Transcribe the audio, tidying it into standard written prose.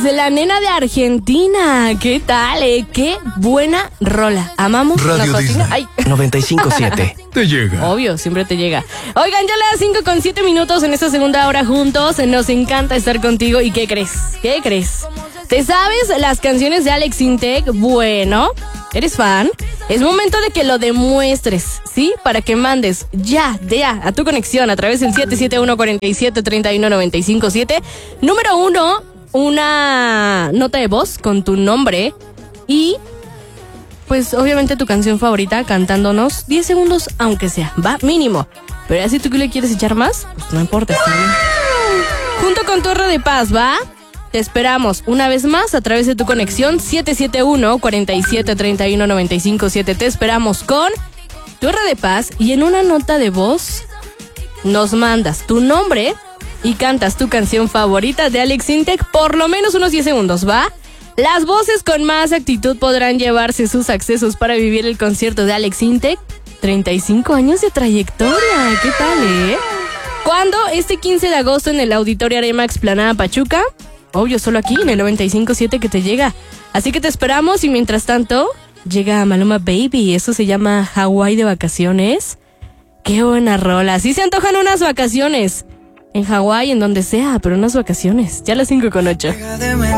la nena de Argentina. ¿Qué tal, Qué buena rola. Amamos. Radio Disney. 95.7. Te llega. Obvio, siempre te llega. Oigan, ya las 5:07 en esta segunda hora juntos. Nos encanta estar contigo. ¿Y qué crees? ¿Qué crees? ¿Te sabes las canciones de Alex Intec? Bueno, ¿eres fan? Es momento de que lo demuestres, ¿sí? Para que mandes ya a tu conexión a través del 771-47-31-95-7. Número 1, una nota de voz con tu nombre y, pues, obviamente tu canción favorita cantándonos 10 segundos, aunque sea, va, mínimo. Pero así tú que le quieres echar más, pues no importa, está bien. Junto con Torre de Paz, ¿va? Te esperamos una vez más a través de tu conexión 771-47-31-95-7. Te esperamos con Torre de Paz y en una nota de voz nos mandas tu nombre y cantas tu canción favorita de Alex Intec por lo menos unos 10 segundos, ¿va? Las voces con más actitud podrán llevarse sus accesos para vivir el concierto de Alex Intec. 35 años de trayectoria, ¿qué tal, ¿Cuándo? Este 15 de agosto en el Auditorio Arema Explanada Pachuca. Obvio, solo aquí en el 95.7 que te llega. Así que te esperamos y mientras tanto llega Maluma Baby. Eso se llama Hawái de vacaciones. Qué buena rola. Sí se antojan unas vacaciones. En Hawái, en donde sea, pero unas vacaciones. Ya las 5:08.